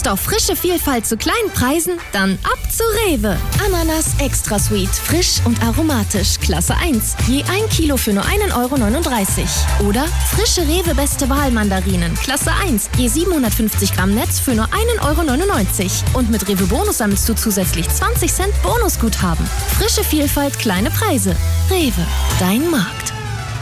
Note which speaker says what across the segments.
Speaker 1: Lust auf frische Vielfalt zu kleinen Preisen? Dann ab zu Rewe. Ananas Extra Sweet, frisch und aromatisch, Klasse 1. Je 1 Kilo für nur 1,39 €. Oder frische Rewe Beste Wahl Mandarinen, Klasse 1. Je 750 Gramm Netz für nur 1,99 €. Und mit Rewe Bonus sammelst du zusätzlich 20 Cent Bonusguthaben. Frische Vielfalt, kleine Preise. Rewe, dein Markt.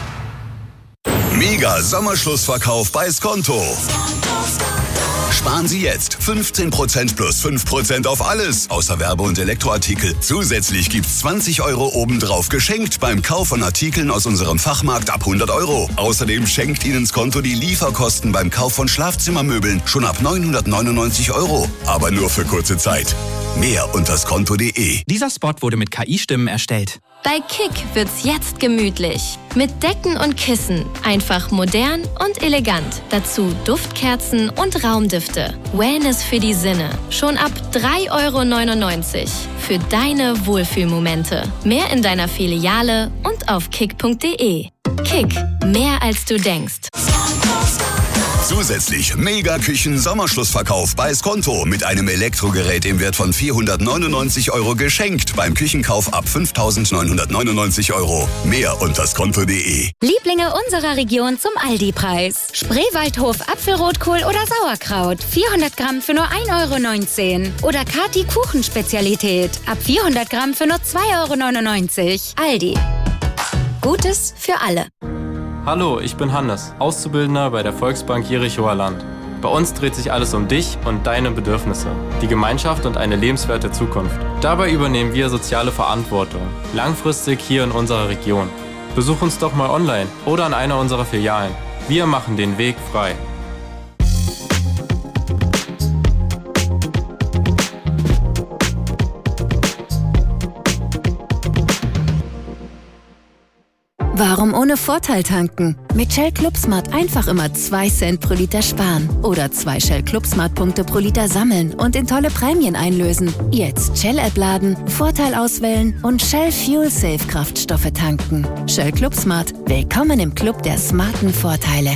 Speaker 2: Mega Sommerschlussverkauf bei Skonto. Sparen Sie jetzt 15% plus 5% auf alles, außer Werbe- und Elektroartikel. Zusätzlich gibt's 20 € obendrauf geschenkt beim Kauf von Artikeln aus unserem Fachmarkt ab 100 €. Außerdem schenkt Ihnen Skonto die Lieferkosten beim Kauf von Schlafzimmermöbeln schon ab 999 €. Aber nur für kurze Zeit. Mehr unter skonto.de.
Speaker 3: Dieser Spot wurde mit KI-Stimmen erstellt.
Speaker 1: Bei Kick wird's jetzt gemütlich. Mit Decken und Kissen. Einfach modern und elegant. Dazu Duftkerzen und Raumdüfte. Wellness für die Sinne. Schon ab 3,99 € für deine Wohlfühlmomente. Mehr in deiner Filiale und auf kick.de. Kick. Mehr als du denkst.
Speaker 2: Zusätzlich Mega-Küchen-Sommerschlussverkauf bei Skonto mit einem Elektrogerät im Wert von 499 € geschenkt beim Küchenkauf ab 5.999 €. Mehr unter skonto.de.
Speaker 4: Lieblinge unserer Region zum Aldi-Preis. Spreewaldhof Apfelrotkohl oder Sauerkraut. 400 Gramm für nur 1,19 € Oder Kati Kuchenspezialität. Ab 400 Gramm für nur 2,99 €. Aldi. Gutes für alle.
Speaker 5: Hallo, ich bin Hannes, Auszubildender bei der Volksbank Jerichower Land. Bei uns dreht sich alles um dich und deine Bedürfnisse, die Gemeinschaft und eine lebenswerte Zukunft. Dabei übernehmen wir soziale Verantwortung, langfristig hier in unserer Region. Besuch uns doch mal online oder an einer unserer Filialen. Wir machen den Weg frei.
Speaker 4: Warum ohne Vorteil tanken? Mit Shell Club Smart einfach immer 2 Cent pro Liter sparen. Oder 2 Shell Club Smart Punkte pro Liter sammeln und in tolle Prämien einlösen. Jetzt Shell-App laden, Vorteil auswählen und Shell Fuel Safe Kraftstoffe tanken. Shell Club Smart. Willkommen im Club der smarten Vorteile.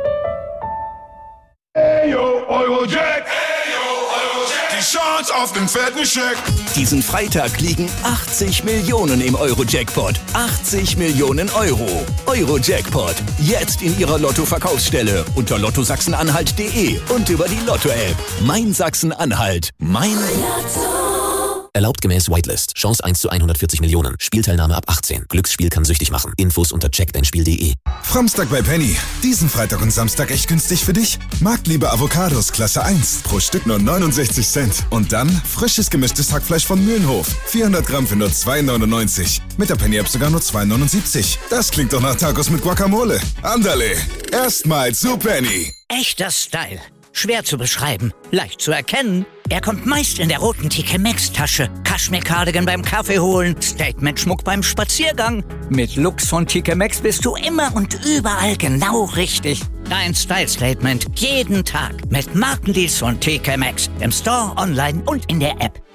Speaker 6: Hey yo, Eurojack! Die Chance auf den fetten Scheck!
Speaker 7: Diesen Freitag liegen 80 Millionen im Euro-Jackpot. 80 Millionen €. Euro-Jackpot. Jetzt in Ihrer Lotto-Verkaufsstelle unter lottosachsen-anhalt.de und über die Lotto-App. Mein Sachsen-Anhalt. Mein Lotto.
Speaker 8: Erlaubt gemäß Whitelist. Chance 1 zu 140 Millionen. Spielteilnahme ab 18. Glücksspiel kann süchtig machen. Infos unter checkdeinspiel.de.
Speaker 6: Framstag bei Penny. Diesen Freitag und Samstag echt günstig für dich. Marktliebe Avocados Klasse 1. Pro Stück nur 69 Cent. Und dann frisches gemischtes Hackfleisch von Mühlenhof. 400 Gramm für nur 2,99. Mit der Penny-App sogar nur 2,79. Das klingt doch nach Tacos mit Guacamole. Andale. Erstmals zu Penny.
Speaker 9: Echter Style. Schwer zu beschreiben, leicht zu erkennen. Er kommt meist in der roten TK Maxx Tasche. Kaschmir-Cardigan beim Kaffee holen, Statement-Schmuck beim Spaziergang. Mit Looks von TK Maxx bist du immer und überall genau richtig. Dein Style-Statement jeden Tag mit Markendeals von TK Maxx. Im Store, online und in der App.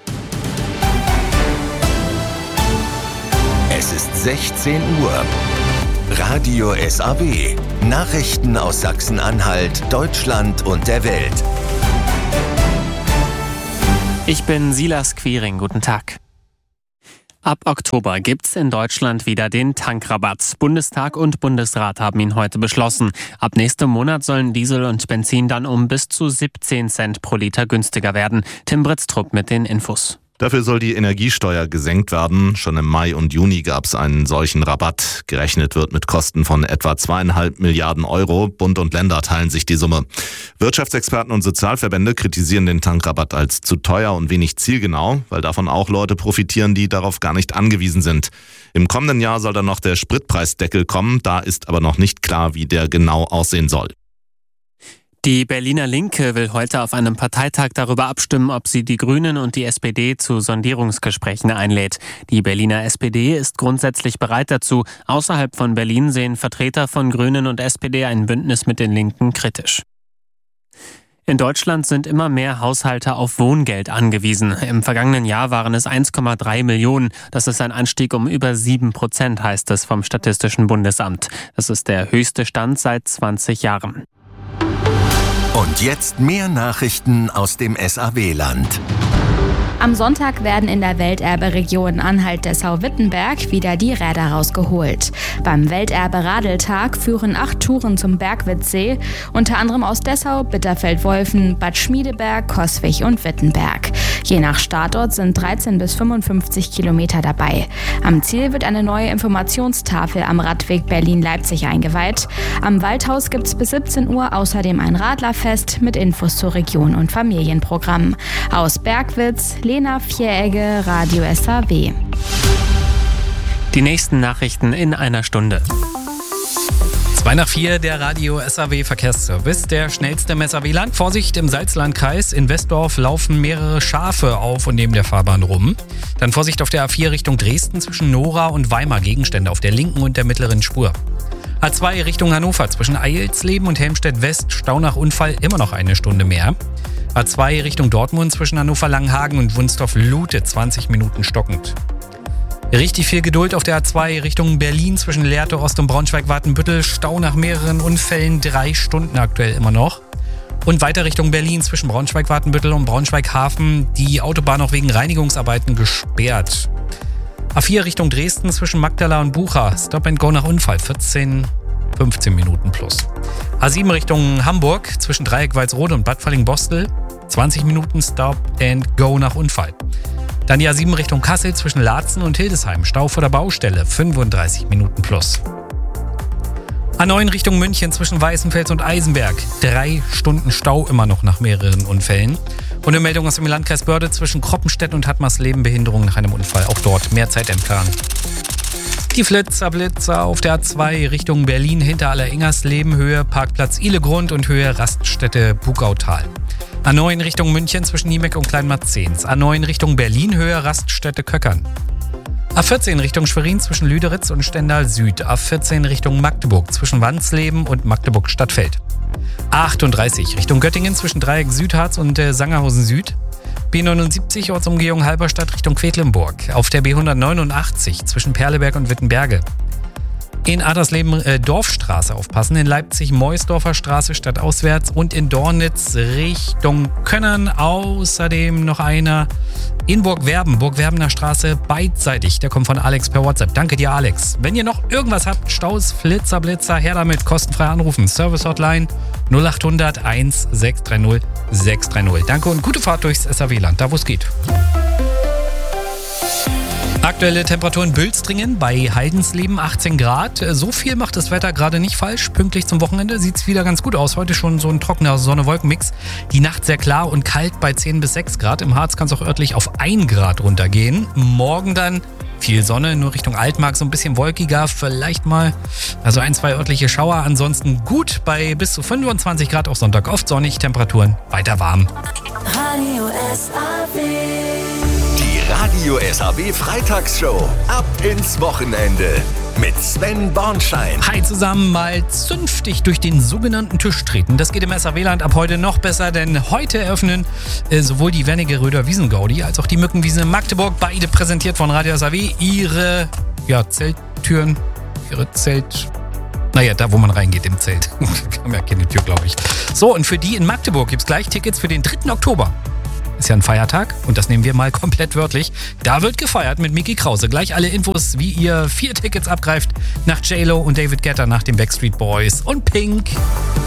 Speaker 10: Es ist 16 Uhr. Radio SAW. Nachrichten aus Sachsen-Anhalt, Deutschland und der Welt.
Speaker 11: Ich bin Silas Quiring. Guten Tag. Ab Oktober gibt's in Deutschland wieder den Tankrabatt. Bundestag und Bundesrat haben ihn heute beschlossen. Ab nächstem Monat sollen Diesel und Benzin dann um bis zu 17 Cent pro Liter günstiger werden. Tim Britztrup mit den Infos.
Speaker 12: Dafür soll die Energiesteuer gesenkt werden. Schon im Mai und Juni gab es einen solchen Rabatt. Gerechnet wird mit Kosten von etwa 2,5 Milliarden €. Bund und Länder teilen sich die Summe. Wirtschaftsexperten und Sozialverbände kritisieren den Tankrabatt als zu teuer und wenig zielgenau, weil davon auch Leute profitieren, die darauf gar nicht angewiesen sind. Im kommenden Jahr soll dann noch der Spritpreisdeckel kommen. Da ist aber noch nicht klar, wie der genau aussehen soll.
Speaker 11: Die Berliner Linke will heute auf einem Parteitag darüber abstimmen, ob sie die Grünen und die SPD zu Sondierungsgesprächen einlädt. Die Berliner SPD ist grundsätzlich bereit dazu. Außerhalb von Berlin sehen Vertreter von Grünen und SPD ein Bündnis mit den Linken kritisch. In Deutschland sind immer mehr Haushalte auf Wohngeld angewiesen. Im vergangenen Jahr waren es 1,3 Millionen. Das ist ein Anstieg um über 7%, heißt es vom Statistischen Bundesamt. Das ist der höchste Stand seit 20 Jahren.
Speaker 10: Und jetzt mehr Nachrichten aus dem SAW-Land.
Speaker 13: Am Sonntag werden in der Welterbe-Region Anhalt-Dessau-Wittenberg wieder die Räder rausgeholt. Beim Welterbe-Radeltag führen 8 Touren zum Bergwitzsee, unter anderem aus Dessau, Bitterfeld-Wolfen, Bad Schmiedeberg, Coswig und Wittenberg. Je nach Startort sind 13 bis 55 Kilometer dabei. Am Ziel wird eine neue Informationstafel am Radweg Berlin-Leipzig eingeweiht. Am Waldhaus gibt es bis 17 Uhr außerdem ein Radlerfest mit Infos zur Region und Familienprogramm. Aus Bergwitz, Lena Vieregge, Radio SAW.
Speaker 11: Die nächsten Nachrichten in einer Stunde.
Speaker 14: 3:02, der Radio SAW Verkehrsservice. Der schnellste im SAW-Land. Vorsicht im Salzlandkreis. In Westdorf laufen mehrere Schafe auf und neben der Fahrbahn rum. Dann Vorsicht auf der A4 Richtung Dresden zwischen Nora und Weimar. Gegenstände auf der linken und der mittleren Spur. A2 Richtung Hannover zwischen Eilsleben und Helmstedt-West. Stau nach Unfall immer noch eine Stunde mehr. A2 Richtung Dortmund zwischen Hannover-Langenhagen und Wunstorf-Lute 20 Minuten stockend. Richtig viel Geduld auf der A2 Richtung Berlin zwischen Lehrte Ost und Braunschweig-Watenbüttel. Stau nach mehreren Unfällen, 3 Stunden aktuell immer noch. Und weiter Richtung Berlin zwischen Braunschweig-Watenbüttel und Braunschweig-Hafen. Die Autobahn noch wegen Reinigungsarbeiten gesperrt. A4 Richtung Dresden zwischen Magdala und Bucha. Stop and Go nach Unfall, 15 Minuten plus. A7 Richtung Hamburg zwischen Dreieck-Walsrode und Bad Falling-Bostel. 20 Minuten Stop and Go nach Unfall. Dann die A7 Richtung Kassel zwischen Laatzen und Hildesheim. Stau vor der Baustelle, 35 Minuten plus. A9 Richtung München zwischen Weißenfels und Eisenberg. 3 Stunden Stau immer noch nach mehreren Unfällen. Und eine Meldung aus dem Landkreis Börde zwischen Kroppenstedt und Hattmarsleben. Behinderung nach einem Unfall. Auch dort mehr Zeit entfernt. Die Blitzer auf der A2 Richtung Berlin hinter Aller-Ingersleben, Höhe Parkplatz Ihlegrund und Höhe Raststätte Bugautal. A9 Richtung München zwischen Niemeck und Kleinmarzens. A9 Richtung Berlin, Höhe Raststätte Köckern. A14 Richtung Schwerin zwischen Lüderitz und Stendal Süd. A14 Richtung Magdeburg zwischen Wansleben und Magdeburg Stadtfeld. A38 Richtung Göttingen zwischen Dreieck Südharz und Sangerhausen Süd. B79 Ortsumgehung Halberstadt Richtung Quedlinburg. Auf der B189 zwischen Perleberg und Wittenberge. In Adlersleben Dorfstraße aufpassen, in Leipzig Meusdorfer Straße stadtauswärts und in Dornitz Richtung Könnern. Außerdem noch einer in Burgwerbener Straße beidseitig. Der kommt von Alex per WhatsApp. Danke dir, Alex. Wenn ihr noch irgendwas habt, Staus, Blitzer, her damit, kostenfrei anrufen. Service Hotline 0800 1630 630. Danke und gute Fahrt durchs SAW-Land, da wo es geht. Aktuelle Temperaturen Bülstringen bei Heidensleben 18 Grad. So viel macht das Wetter gerade nicht falsch. Pünktlich zum Wochenende sieht es wieder ganz gut aus. Heute schon so ein trockener Sonne-Wolken-Mix. Die Nacht sehr klar und kalt bei 10 bis 6 Grad. Im Harz kann es auch örtlich auf 1 Grad runtergehen. Morgen dann viel Sonne, nur Richtung Altmark so ein bisschen wolkiger. Vielleicht mal also 1, 2 örtliche Schauer. Ansonsten gut bei bis zu 25 Grad. Auch Sonntag oft sonnig. Temperaturen weiter warm.
Speaker 10: Radio SAW. Radio SAW Freitagsshow. Ab ins Wochenende. Mit Sven Bornschein.
Speaker 14: Hi zusammen, mal zünftig durch den sogenannten Tisch treten. Das geht im SAW-Land ab heute noch besser, denn heute eröffnen sowohl die Wernigeröder Wiesengaudi als auch die Mückenwiese in Magdeburg, beide präsentiert von Radio SAW, ihre Zelttüren, da wo man reingeht im Zelt. Wir haben ja keine Tür, glaube ich. So, und für die in Magdeburg gibt es gleich Tickets für den 3. Oktober. Ist ja ein Feiertag und das nehmen wir mal komplett wörtlich. Da wird gefeiert mit Micky Krause. Gleich alle Infos, wie ihr 4 Tickets abgreift nach J-Lo und David Guetta, nach den Backstreet Boys und Pink.